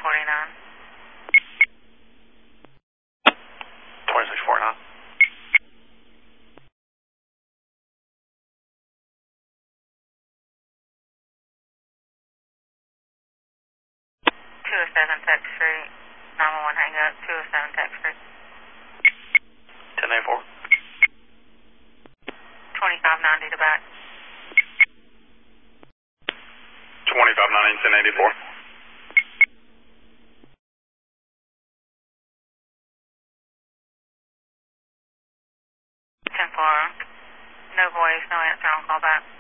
2649. Tech Street, 911 hang up, 207 Tech Street. 1084. 2590 to back. 2590 1084. 10-4. No voice, no answer on call back.